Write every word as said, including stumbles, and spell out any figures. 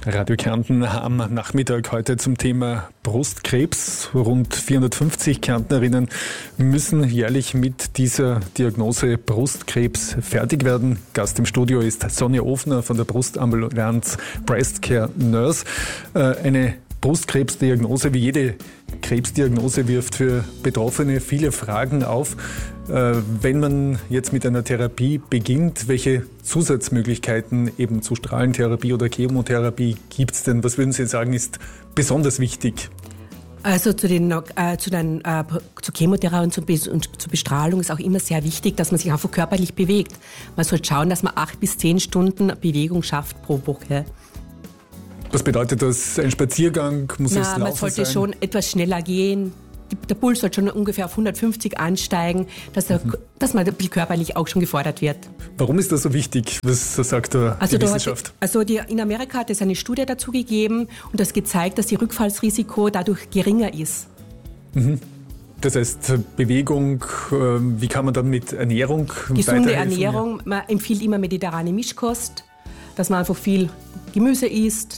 Radio Kärnten am Nachmittag heute zum Thema Brustkrebs. Rund vierhundertfünfzig Kärntnerinnen müssen jährlich mit dieser Diagnose Brustkrebs fertig werden. Gast im Studio ist Sonja Ofner von der Brustambulanz Breast Care Nurse. Eine Brustkrebsdiagnose, wie jede Krebsdiagnose, wirft für Betroffene viele Fragen auf. Wenn man jetzt mit einer Therapie beginnt, welche Zusatzmöglichkeiten eben zu Strahlentherapie oder Chemotherapie gibt es denn? Was würden Sie sagen, ist besonders wichtig? Also zu den äh, zu den äh, zu Chemotherapie und, zu Be- und zur Bestrahlung ist auch immer sehr wichtig, dass man sich einfach körperlich bewegt. Man sollte schauen, dass man acht bis zehn Stunden Bewegung schafft pro Woche. Was bedeutet das? Ein Spaziergang? Muss Na, es laufen man sollte sein? schon etwas schneller gehen. Der Puls sollte schon ungefähr auf hundertfünfzig ansteigen, dass, der, mhm. dass man körperlich auch schon gefordert wird. Warum ist das so wichtig? Was sagt da also die da Wissenschaft? Hat, also die, in Amerika hat es eine Studie dazu gegeben und das gezeigt, dass das Rückfallsrisiko dadurch geringer ist. Mhm. Das heißt, Bewegung, wie kann man dann mit Ernährung Gesunde weiterhelfen? Ernährung, man empfiehlt immer mediterrane Mischkost, dass man einfach viel Gemüse isst,